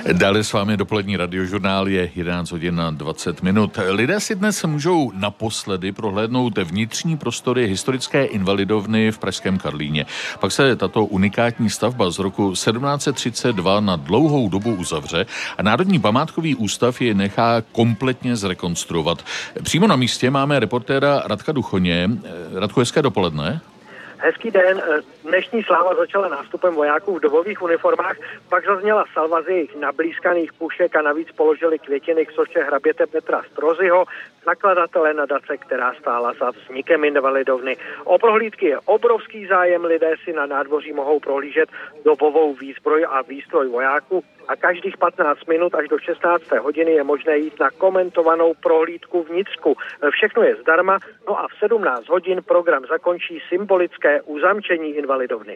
Dále s vámi dopolední radiožurnál, je 11 hodin a 20 minut. Lidé si dnes můžou naposledy prohlédnout vnitřní prostory historické invalidovny v pražském Karlíně. Pak se tato unikátní stavba z roku 1732 na dlouhou dobu uzavře a Národní památkový ústav ji nechá kompletně zrekonstruovat. Přímo na místě máme reportéra Radka Duchoně. Radku, hezké dopoledne. Hezký den. Dnešní sláva začala nástupem vojáků v dobových uniformách, pak zazněla salva z jejich nablízkaných pušek a navíc položili květiny k soše hraběte Petra Strozyho, zakladatele nadace, která stála za vznikem invalidovny. O prohlídky je obrovský zájem, lidé si na nádvoří mohou prohlížet dobovou výzbroj a výstroj vojáků a každých 15 minut až do 16. hodiny je možné jít na komentovanou prohlídku vnitřku. Všechno je zdarma, no a v 17 hodin program zakončí symbolické uzamčení invalidovny.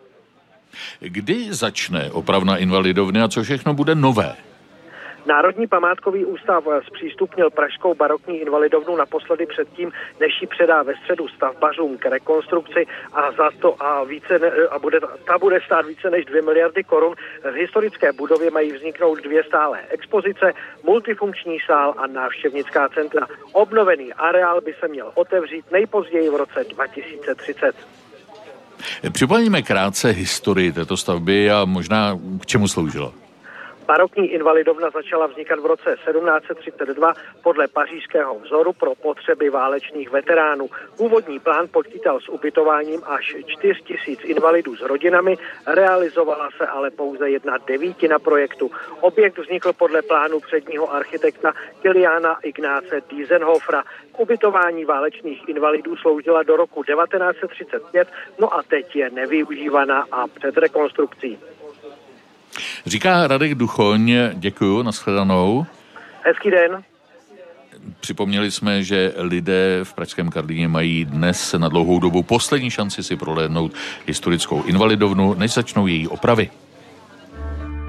Kdy začne opravna invalidovny a co všechno bude nové? Národní památkový ústav zpřístupnil pražskou barokní invalidovnu naposledy předtím, než ji předá ve středu stavbařům k rekonstrukci a za to ta bude stát více než 2 miliardy korun. V historické budově mají vzniknout 2 stálé expozice, multifunkční sál a návštěvnická centra. Obnovený areál by se měl otevřít nejpozději v roce 2030. Připomeňme krátce historii této stavby a možná k čemu sloužila. Barokní invalidovna začala vznikat v roce 1732 podle pařížského vzoru pro potřeby válečných veteránů. Původní plán počítal s ubytováním až 4 000 invalidů s rodinami, realizovala se ale pouze 1/9 projektu. Objekt vznikl podle plánu předního architekta Kiliána Ignáce Diesenhofera. K ubytování válečných invalidů sloužila do roku 1935, no a teď je nevyužívaná a před rekonstrukcí. Říká Radek Duchoň, děkuju, nashledanou. Hezký den. Připomněli jsme, že lidé v pražském Karlíně mají dnes na dlouhou dobu poslední šanci si prohlédnout historickou invalidovnu, než začnou její opravy.